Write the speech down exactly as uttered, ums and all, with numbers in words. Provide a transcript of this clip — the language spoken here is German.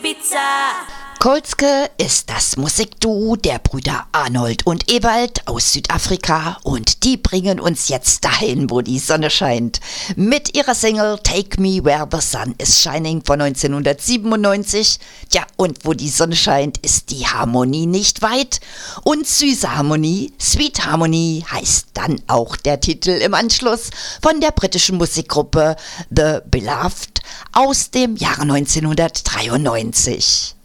Ibiza. Kolske ist das Musikduo der Brüder Arnold und Ewald aus Südafrika und die bringen uns jetzt dahin, wo die Sonne scheint. Mit ihrer Single Take Me Where the Sun is Shining von neunzehnhundertsiebenundneunzig. Ja, und wo die Sonne scheint, ist die Harmonie nicht weit. Und süße Harmonie, Sweet Harmony heißt dann auch der Titel im Anschluss von der britischen Musikgruppe The Beloved aus dem Jahre neunzehnhundertdreiundneunzig.